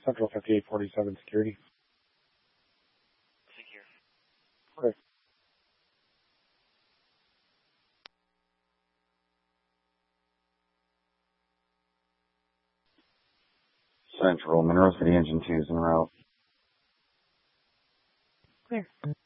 Central 5847 security. Secure. Okay. Central, Monroe City Engine 2 is en route. Clear.